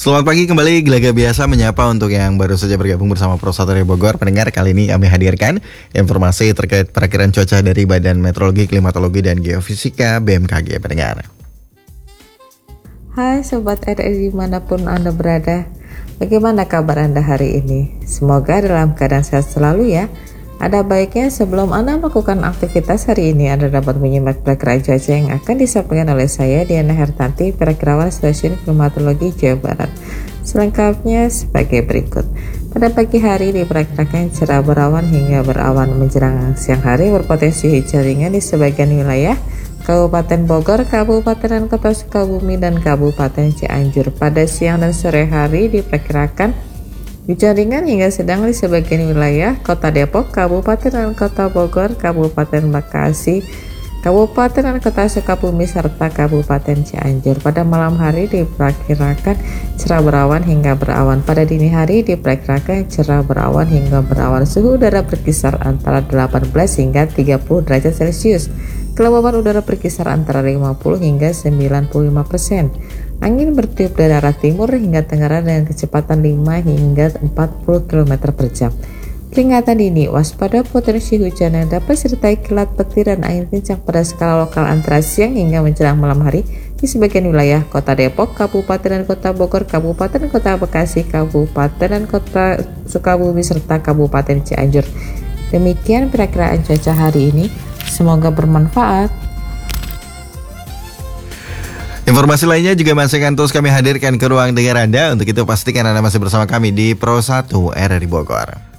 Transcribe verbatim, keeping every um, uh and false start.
Selamat pagi kembali, Gelaga Biasa menyapa untuk yang baru saja bergabung bersama Pro satu dari Bogor. Pendengar, kali ini kami hadirkan informasi terkait perakiraan cuaca dari Badan Meteorologi, Klimatologi, dan Geofisika B M K G. Pendengar. Hai Sobat R I dimanapun Anda berada, bagaimana kabar Anda hari ini? Semoga dalam keadaan sehat selalu ya. Ada baiknya sebelum Anda melakukan aktivitas hari ini, Anda dapat menyimak perakiraan cuaca yang akan disampaikan oleh saya, Diana Hertanti, perakirawan Stasiun Klimatologi Jawa Barat. Selengkapnya sebagai berikut. Pada pagi hari diperkirakan cerah berawan hingga berawan, menjelang siang hari berpotensi hujan ringan di sebagian wilayah Kabupaten Bogor, Kabupaten dan Kota Sukabumi, dan Kabupaten Cianjur. Pada siang dan sore hari diperkirakan hujan ringan hingga sedang di sebagian wilayah Kota Depok, Kabupaten dan Kota Bogor, Kabupaten Bekasi, Kabupaten dan Kota Sukabumi, serta Kabupaten Cianjur. Pada malam hari diperkirakan cerah berawan hingga berawan. Pada dini hari diperkirakan cerah berawan hingga berawan. Suhu udara berkisar antara delapan belas hingga tiga puluh derajat Celcius. Kelembaban udara berkisar antara lima puluh hingga sembilan puluh lima persen. Angin bertiup dari arah timur hingga tenggara dengan kecepatan lima hingga empat puluh kilometer per jam. Peringatan dini, waspada potensi hujan yang dapat sertai kilat petir dan angin kencang pada skala lokal antara siang hingga menjelang malam hari di sebagian wilayah Kota Depok, Kabupaten dan Kota Bogor, Kabupaten dan Kota Bekasi, Kabupaten dan Kota Sukabumi, serta Kabupaten Cianjur. Demikian perakiraan cuaca hari ini. Semoga bermanfaat. Informasi lainnya juga masih akan terus kami hadirkan ke ruang dengar Anda. Untuk itu pastikan Anda masih bersama kami di Pro satu R R I Bogor.